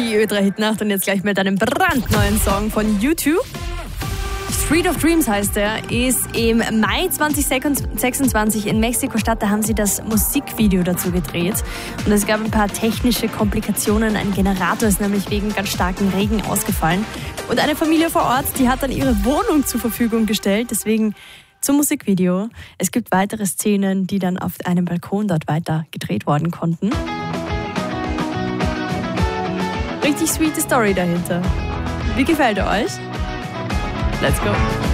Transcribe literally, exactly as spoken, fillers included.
die Ö drei Hitnacht und jetzt gleich mit einem brandneuen Song von U zwei. Street of Dreams heißt er, ist im Mai zwanzig sechsundzwanzig in Mexiko-Stadt. Da haben sie das Musikvideo dazu gedreht. Und es gab ein paar technische Komplikationen. Ein Generator ist nämlich wegen ganz starkem Regen ausgefallen. Und eine Familie vor Ort, die hat dann ihre Wohnung zur Verfügung gestellt. Deswegen zum Musikvideo. Es gibt weitere Szenen, die dann auf einem Balkon dort weiter gedreht worden konnten. Richtig sweete Story dahinter. Wie gefällt er euch? Let's go!